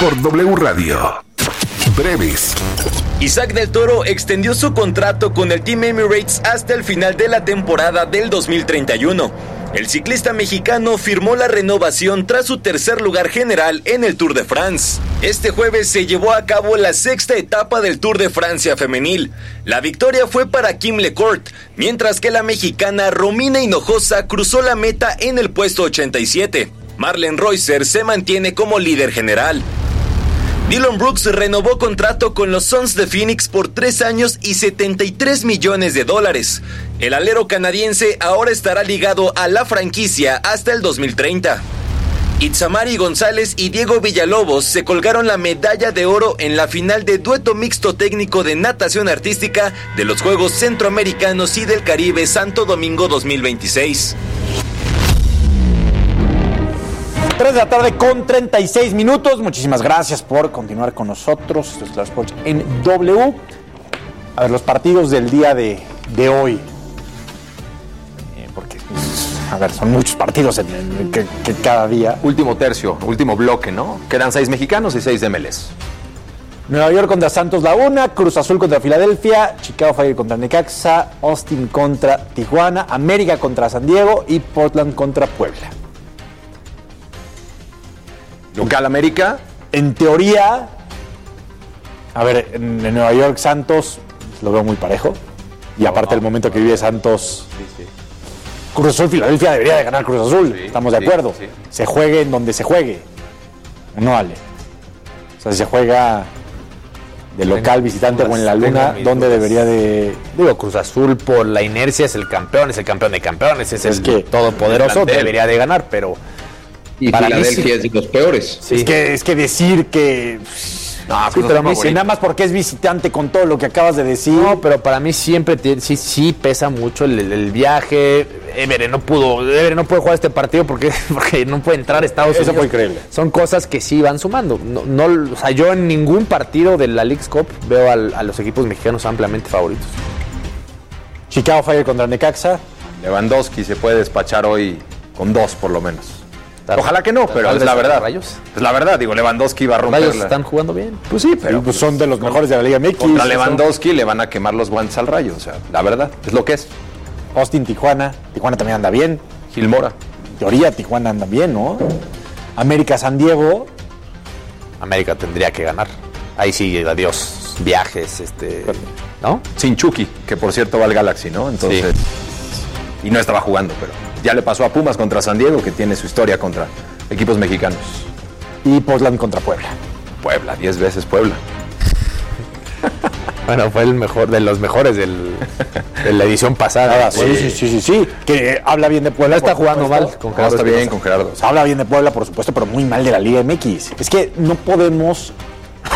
por W Radio. Breves. Isaac del Toro extendió su contrato con el Team Emirates hasta el final de la temporada del 2031. El ciclista mexicano firmó la renovación tras su tercer lugar general en el Tour de France. Este jueves se llevó a cabo la sexta etapa del Tour de Francia femenil. La victoria fue para Kim Lecourt, mientras que la mexicana Romina Hinojosa cruzó la meta en el puesto 87. Marlen Reusser se mantiene como líder general. Dillon Brooks renovó contrato con los Suns de Phoenix por 3 años y $73 millones. El alero canadiense ahora estará ligado a la franquicia hasta el 2030. Itzamari González y Diego Villalobos se colgaron la medalla de oro en la final de dueto mixto técnico de natación artística de los Juegos Centroamericanos y del Caribe Santo Domingo 2026. 3 de la tarde con 36 minutos. Muchísimas gracias por continuar con nosotros. Esto es Claro Sports en W. A ver, los partidos del día de hoy. Porque, a ver, son muchos partidos que cada día. Último tercio, último bloque, ¿no? Quedan 6 mexicanos y 6 de MLS. Nueva York contra Santos Laguna, Cruz Azul contra Filadelfia, Chicago Fire contra Necaxa, Austin contra Tijuana, América contra San Diego y Portland contra Puebla. Local América. En teoría, a ver, en Nueva York Santos lo veo muy parejo. Y aparte el momento que vive Santos, Cruz Azul Filadelfia debería de ganar Cruz Azul. Estamos de acuerdo. Se juegue en donde se juegue. No, Ale. O sea, si se juega de local, visitante o en la Luna, ¿dónde debería de...? Digo, Cruz Azul por la inercia es el campeón de campeones, es el que todopoderoso, debería de ganar, pero... Y Filadelfia es de los peores. Sí. Es que decir que... No, sí, pero a mí nada más porque es visitante con todo lo que acabas de decir. No, pero para mí siempre sí pesa mucho el viaje. Everett no pudo jugar este partido porque no puede entrar a Estados Unidos. Eso fue increíble. Son cosas que sí van sumando. No, o sea, yo en ningún partido de la Leagues Cup veo a los equipos mexicanos ampliamente favoritos. Chicago Fire contra Necaxa. Lewandowski se puede despachar hoy con 2 por lo menos. Ojalá que no, pero es la verdad. Rayos. Es la verdad, digo, Lewandowski va a romper. Rayos están jugando bien. Pues sí, pero pues son de los mejores de la Liga MX. Contra Lewandowski le van a quemar los guantes al Rayo, o sea, la verdad, es lo que es. Austin, Tijuana también anda bien. Gilmora. En teoría, Tijuana anda bien, ¿no? América, San Diego. América tendría que ganar. Ahí sí, adiós, viajes, ¿no? Sin Chucky, que por cierto va al Galaxy, ¿no? Entonces, y no estaba jugando, pero ya le pasó a Pumas contra San Diego, que tiene su historia contra equipos mexicanos. Y Portland contra Puebla. Puebla, 10 veces Puebla. Bueno, fue el mejor de los mejores de la edición pasada. Sí. Que habla bien de Puebla. No está jugando mal con Gerardo. Está bien con Gerardo. Habla bien de Puebla, por supuesto, pero muy mal de la Liga MX. Es que no podemos